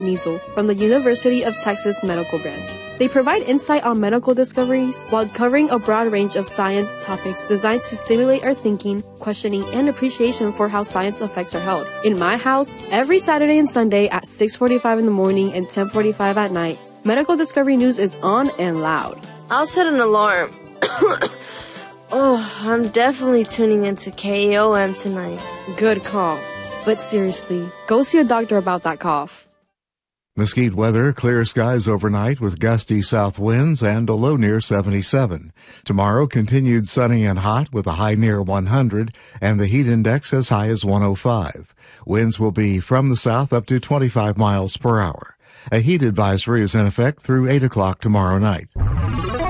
Niesel from the University of Texas Medical Branch. They provide insight on medical discoveries while covering a broad range of science topics designed to stimulate our thinking, questioning, and appreciation for how science affects our health. In my house, every Saturday and Sunday at 6:45 in the morning and 10:45 at night, Medical Discovery News is on and loud. I'll set an alarm. I'm definitely tuning into KEOM tonight. Good call. But seriously, go see a doctor about that cough. Mesquite weather, clear skies overnight with gusty south winds and a low near 77. Tomorrow, continued sunny and hot with a high near 100 and the heat index as high as 105. Winds will be from the south up to 25 miles per hour. A heat advisory is in effect through 8 o'clock tomorrow night.